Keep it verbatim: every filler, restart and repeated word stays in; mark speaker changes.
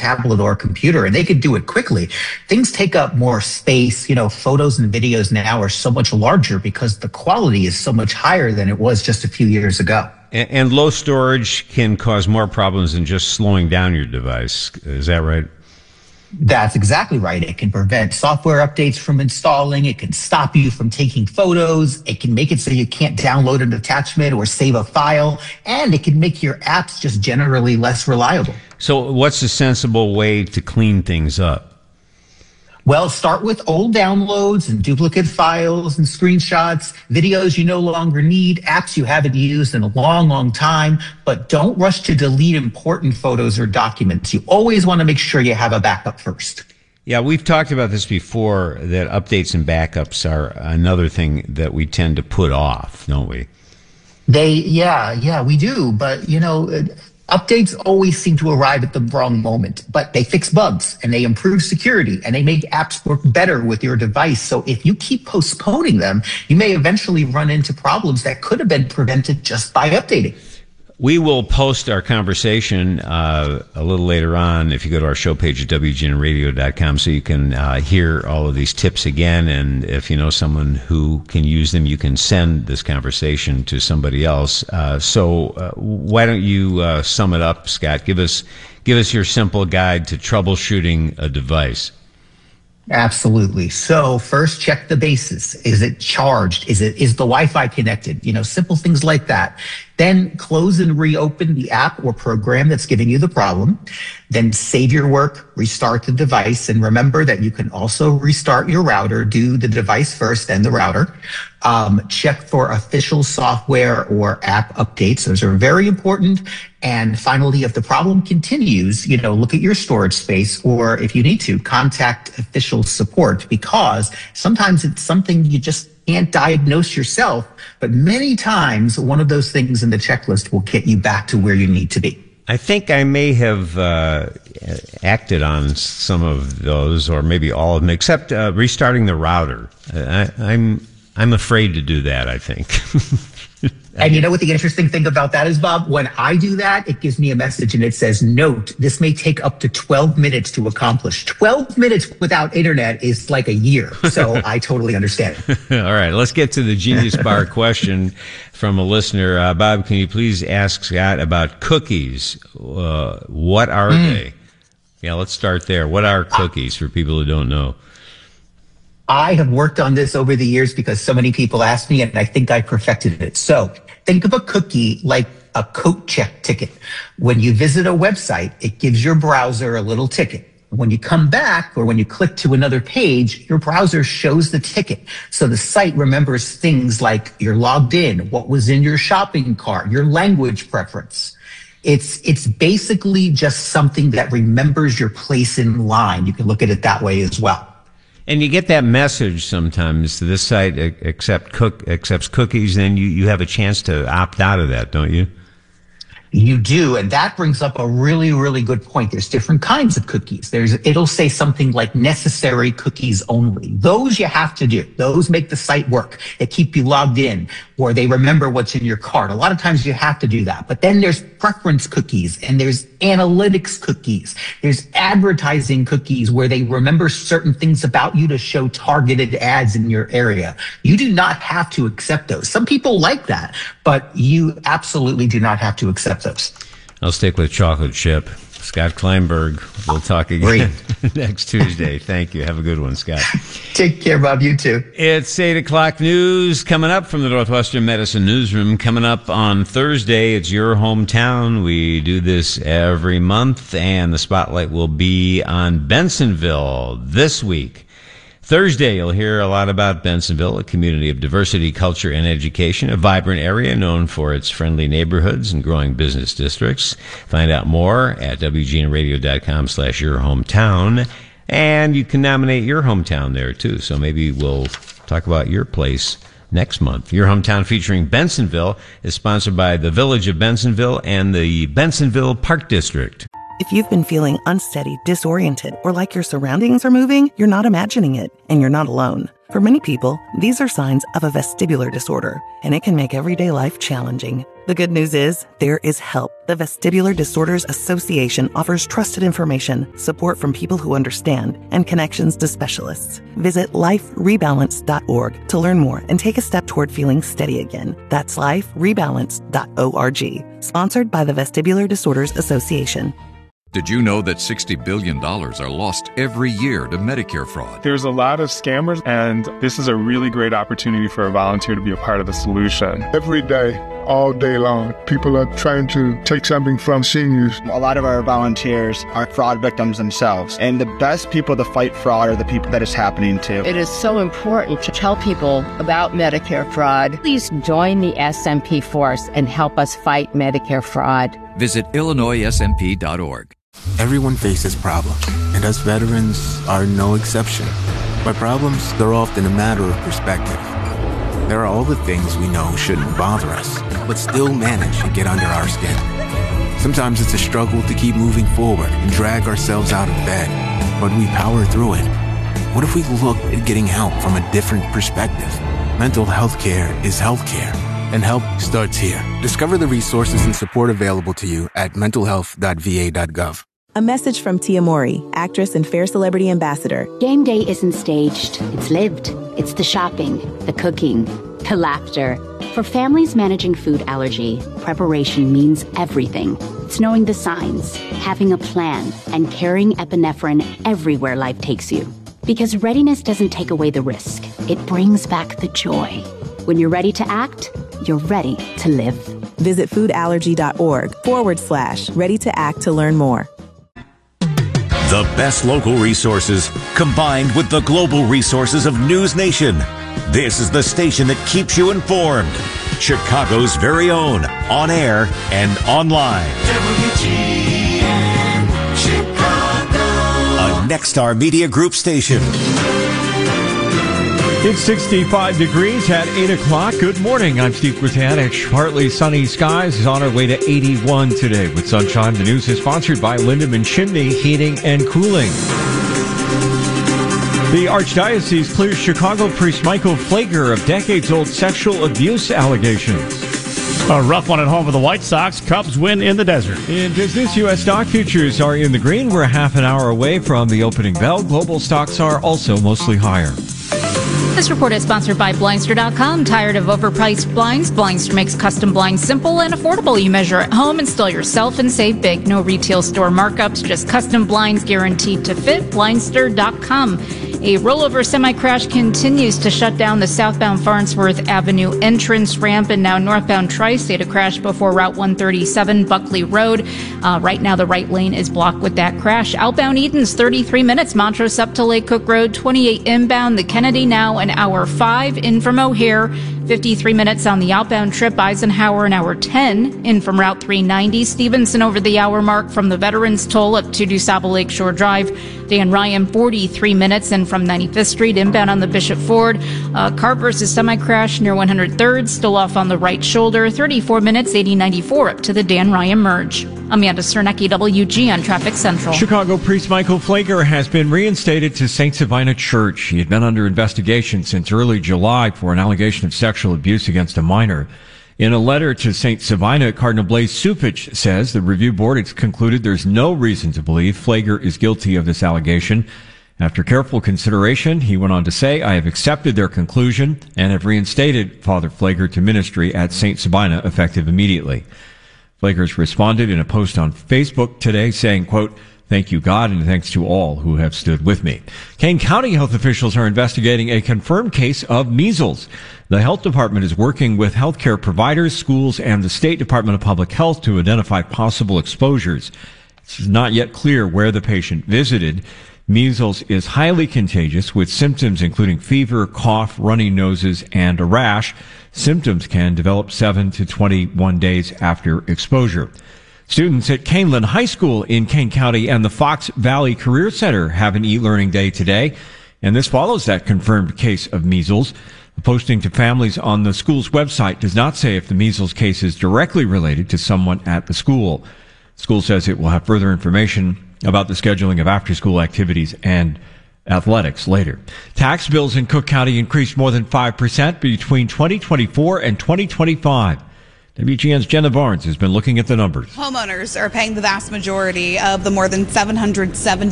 Speaker 1: tablet or a computer, and they could do it quickly. Things take up more space. You know, photos and videos now are so much larger because the quality is so much higher than it was just a few years ago.
Speaker 2: And, and low storage can cause more problems than just slowing down your device. Is that right?
Speaker 1: That's exactly right. It can prevent software updates from installing. It can stop you from taking photos. It can make it so you can't download an attachment or save a file. And it can make your apps just generally less reliable.
Speaker 2: So what's a sensible way to clean things up?
Speaker 1: Well, start with old downloads and duplicate files and screenshots, videos you no longer need, apps you haven't used in a long, long time, but don't rush to delete important photos or documents. You always want to make sure you have a backup first.
Speaker 2: Yeah, we've talked about this before, that updates and backups are another thing that we tend to put off, don't we?
Speaker 1: They, yeah, yeah, we do. But, you know, updates always seem to arrive at the wrong moment, but they fix bugs and they improve security and they make apps work better with your device. So if you keep postponing them, you may eventually run into problems that could have been prevented just by updating.
Speaker 2: We will post our conversation uh, a little later on if you go to our show page at W G N radio dot com, so you can uh, hear all of these tips again. And if you know someone who can use them, you can send this conversation to somebody else. Uh, so uh, why don't you uh, sum it up, Scott? Give us give us your simple guide to troubleshooting a device.
Speaker 1: Absolutely. So first, check the bases. Is it charged? Is it, is the Wi-Fi connected? You know, simple things like that. Then close and reopen the app or program that's giving you the problem. Then save your work, restart the device, and remember that you can also restart your router. Do the device first, then the router. Um, check for official software or app updates. Those are very important. And finally, if the problem continues, you know, look at your storage space, or if you need to, contact official support, because sometimes it's something you just can't diagnose yourself, but many times one of those things in the checklist will get you back to where you need to be.
Speaker 2: I think I may have uh, acted on some of those, or maybe all of them, except uh, restarting the router. I, I'm I'm afraid to do that, I think.
Speaker 1: And you know what the interesting thing about that is, Bob? When I do that, it gives me a message and it says, note, this may take up to twelve minutes to accomplish. twelve minutes without internet is like a year. So I totally understand.
Speaker 2: All right, let's get to the Genius Bar question from a listener. Uh, Bob, can you please ask Scott about cookies? Uh, what are mm. they? Yeah, let's start there. What are cookies for people who don't know?
Speaker 1: I have worked on this over the years because so many people ask me, and I think I perfected it. So think of a cookie like a coat check ticket. When you visit a website, it gives your browser a little ticket. When you come back, or when you click to another page, your browser shows the ticket. So the site remembers things like you're logged in, what was in your shopping cart, your language preference. It's it's basically just something that remembers your place in line. You can look at it that way as well.
Speaker 2: And you get that message sometimes. This site accept cook, accepts cookies, then you, you have a chance to opt out of that, don't you?
Speaker 1: You do, and that brings up a really, really good point. There's different kinds of cookies. There's, it'll say something like necessary cookies only. Those you have to do. Those make the site work. They keep you logged in, or they remember what's in your cart. A lot of times you have to do that. But then there's preference cookies, and there's analytics cookies. There's advertising cookies where they remember certain things about you to show targeted ads in your area. You do not have to accept those. Some people like that, but you absolutely do not have to accept those.
Speaker 2: I'll stick with chocolate chip. Scott Kleinberg. We'll talk again next Tuesday. Thank you. Have a good one, Scott.
Speaker 1: Take care, Bob. You too.
Speaker 2: It's eight o'clock news coming up from the Northwestern Medicine Newsroom. Coming up on Thursday, it's Your Hometown. We do this every month, and the spotlight will be on Bensenville this week. Thursday, you'll hear a lot about Bensenville, a community of diversity, culture, and education, a vibrant area known for its friendly neighborhoods and growing business districts. Find out more at W G N radio dot com slash your hometown. And you can nominate your hometown there, too. So maybe we'll talk about your place next month. Your Hometown featuring Bensenville is sponsored by the Village of Bensenville and the Bensenville Park District.
Speaker 3: If you've been feeling unsteady, disoriented, or like your surroundings are moving, you're not imagining it, and you're not alone. For many people, these are signs of a vestibular disorder, and it can make everyday life challenging. The good news is, there is help. The Vestibular Disorders Association offers trusted information, support from people who understand, and connections to specialists. Visit life rebalance dot org to learn more and take a step toward feeling steady again. That's life rebalance dot org. Sponsored by the Vestibular Disorders Association.
Speaker 4: Did you know that sixty billion dollars are lost every year to Medicare fraud?
Speaker 5: There's a lot of scammers, and this is a really great opportunity for a volunteer to be a part of the solution.
Speaker 6: Every day, all day long, people are trying to take something from seniors.
Speaker 7: A lot of our volunteers are fraud victims themselves, and the best people to fight fraud are the people that it's happening to.
Speaker 8: It is so important to tell people about Medicare fraud. Please join the S M P force and help us fight Medicare fraud.
Speaker 4: Visit illinois s m p dot org.
Speaker 9: Everyone faces problems, and us veterans are no exception. By problems, they're often a matter of perspective. There are all the things we know shouldn't bother us, but still manage to get under our skin. Sometimes it's a struggle to keep moving forward and drag ourselves out of bed, but we power through it. What if we look at getting help from a different perspective? Mental health care is health care, and help starts here. Discover the resources and support available to you at mental health dot v a dot gov.
Speaker 10: A message from Tia Mori, actress and Fair Celebrity Ambassador.
Speaker 11: Game day isn't staged. It's lived. It's the shopping, the cooking, the laughter. For families managing food allergy, preparation means everything. It's knowing the signs, having a plan, and carrying epinephrine everywhere life takes you. Because readiness doesn't take away the risk. It brings back the joy. When you're ready to act, you're ready to live.
Speaker 10: Visit foodallergy.org forward slash ready to act to learn more.
Speaker 12: The best local resources combined with the global resources of News Nation. This is the station that keeps you informed. Chicago's very own, on air and online. W G N Chicago. A Nexstar Media Group station.
Speaker 13: It's sixty-five degrees at eight o'clock. Good morning. I'm Steve Kwiatkowski. Partly sunny skies is on our way to eighty-one today with sunshine. The news is sponsored by Lindemann Chimney Heating and Cooling. The Archdiocese clears Chicago priest Michael Pfleger of decades-old sexual abuse allegations.
Speaker 14: A rough one at home for the White Sox. Cubs win in the desert.
Speaker 13: In business, U S stock futures are in the green. We're half an hour away from the opening bell. Global stocks are also mostly higher.
Speaker 15: This report is sponsored by Blindster dot com. Tired of overpriced blinds? Blindster makes custom blinds simple and affordable. You measure at home, install yourself, and save big. No retail store markups, just custom blinds guaranteed to fit. Blindster dot com. A rollover semi-crash continues to shut down the southbound Farnsworth Avenue entrance ramp and now northbound Tri-State. A crash before Route one thirty-seven, Buckley Road. Uh, right now, the right lane is blocked with that crash. Outbound Edens, thirty-three minutes. Montrose up to Lake Cook Road, twenty-eight inbound. The Kennedy now an hour five. In from O'Hare, fifty-three minutes on the outbound trip. Eisenhower an hour ten. In from Route three ninety. Stevenson over the hour mark from the Veterans Toll up to DuSable Lakeshore Drive. Dan Ryan, forty-three minutes. And from ninety-fifth Street, inbound on the Bishop Ford. Uh, car versus semi-crash near one hundred third, still off on the right shoulder. thirty-four minutes, eighty ninety-four up to the Dan Ryan merge. Amanda Cernecki, W G on Traffic Central.
Speaker 13: Chicago priest Michael Pfleger has been reinstated to Saint Savina Church. He had been under investigation since early July for an allegation of sexual abuse against a minor. In a letter to Saint Savina, Cardinal Blaise Cupich says the review board has concluded there's no reason to believe Pfleger is guilty of this allegation. After careful consideration, he went on to say, I have accepted their conclusion and have reinstated Father Pfleger to ministry at Saint Sabina effective immediately. Pfleger's responded in a post on Facebook today saying, quote, thank you, God, and thanks to all who have stood with me. Kane County health officials are investigating a confirmed case of measles. The health department is working with healthcare providers, schools, and the State Department of Public Health to identify possible exposures. It's not yet clear where the patient visited. Measles is highly contagious with symptoms including fever, cough, runny noses, and a rash. Symptoms can develop seven to twenty-one days after exposure. Students at Caneland High School in Kane County and the Fox Valley Career Center have an e-learning day today, and this follows that confirmed case of measles. The posting to families on the school's website does not say if the measles case is directly related to someone at the school. School says it will have further information about the scheduling of after-school activities and athletics later. Tax bills in Cook County increased more than five percent between twenty twenty-four and twenty twenty-five. W G N's Jenna Barnes has been looking at the numbers.
Speaker 16: Homeowners are paying the vast majority of the more than seven hundred seventy